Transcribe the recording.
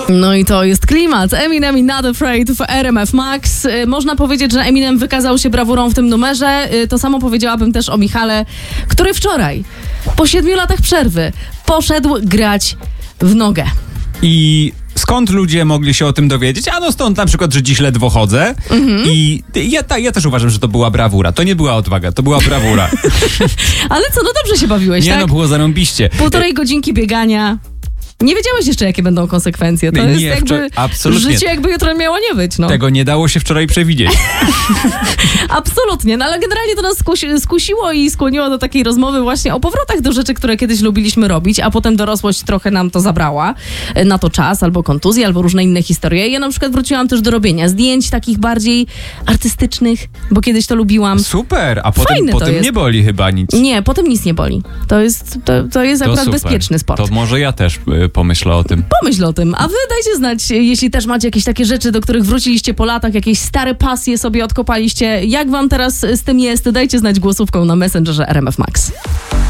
No i to jest klimat. Eminem i Not Afraid w RMF Max. Można powiedzieć, że Eminem wykazał się brawurą w tym numerze. To samo powiedziałabym też o Michale, który wczoraj, po 7 latach przerwy, poszedł grać w nogę. I skąd ludzie mogli się o tym dowiedzieć? No stąd na przykład, że dziś ledwo chodzę. I ja też uważam, że to była brawura. To nie była odwaga, to była brawura. Ale co, no dobrze się bawiłeś, Nie, tak? no było zarąbiście. 1,5 godzinki biegania. Nie wiedziałeś jeszcze, jakie będą konsekwencje. To jest jakby absolutnie. Życie jakby jutro miało nie być. No. Tego nie dało się wczoraj przewidzieć. Absolutnie, no ale generalnie to nas skusiło i skłoniło do takiej rozmowy właśnie o powrotach do rzeczy, które kiedyś lubiliśmy robić, a potem dorosłość trochę nam to zabrała. Na to czas, albo kontuzje, albo różne inne historie. Ja na przykład wróciłam też do robienia zdjęć takich bardziej artystycznych, bo kiedyś to lubiłam. Super, a Fajne to potem jest. nie boli chyba nic. Nie, potem nic nie boli. To jest akurat super. bezpieczny sport. To może ja też pomyślę o tym. Pomyśl o tym, a wy dajcie znać, jeśli też macie jakieś takie rzeczy, do których wróciliście po latach, jakieś stare pasje sobie odkopaliście. Jak wam teraz z tym jest? Dajcie znać głosówką na Messengerze RMF Max.